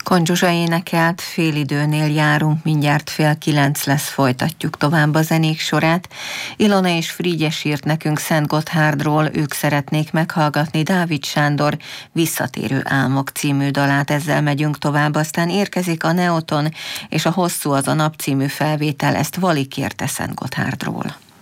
Koncsuzsa énekelt, félidőnél járunk, mindjárt 8:30 lesz, folytatjuk tovább a zenék sorát. Ilona és Frigyes írt nekünk Szent Gotthárdról, ők szeretnék meghallgatni Dávid Sándor Visszatérő álmok című dalát, ezzel megyünk tovább, aztán érkezik a Neoton és a Hosszú az a nap című felvétel, ezt Vali kérte Szent Gotthárdról.